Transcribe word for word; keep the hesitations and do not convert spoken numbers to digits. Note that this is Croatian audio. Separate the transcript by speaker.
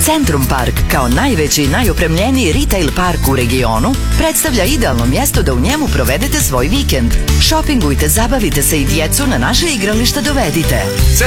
Speaker 1: Centrum Park, kao najveći i najopremljeniji retail park u regionu, predstavlja idealno mjesto da u njemu provedete svoj vikend. Šopingujte, zabavite se i djecu na naše igralište dovedite.